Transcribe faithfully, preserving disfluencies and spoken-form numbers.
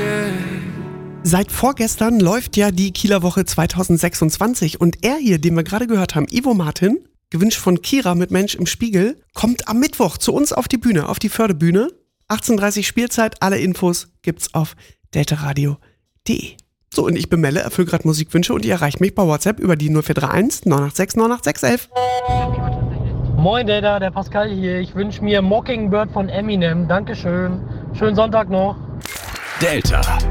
Seit vorgestern läuft ja die Kieler Woche zwanzig sechsundzwanzig und er hier, den wir gerade gehört haben, Ivo Martin, gewünscht von Kira mit Mensch im Spiegel, kommt am Mittwoch zu uns auf die Bühne, auf die Förderbühne. achtzehn Uhr dreißig Spielzeit, alle Infos gibt's auf deltaradio punkt de. So, und ich bin Melle, erfülle gerade Musikwünsche und ihr erreicht mich bei WhatsApp über die null vier drei eins neun acht sechs neun acht sechs eins eins. Moin Delta, der Pascal hier. Ich wünsche mir Mockingbird von Eminem. Dankeschön. Schönen Sonntag noch. Delta.